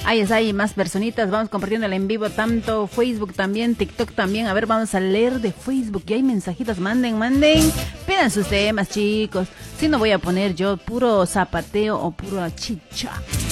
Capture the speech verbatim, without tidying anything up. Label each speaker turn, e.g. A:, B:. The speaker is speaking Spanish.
A: Ahí está, hay más personitas, vamos compartiéndola en vivo, tanto Facebook también, TikTok también. A ver, vamos a leer de Facebook, y hay mensajitos, manden, manden. Pidan sus temas, chicos. Si no voy a poner yo puro zapateo o puro chicha.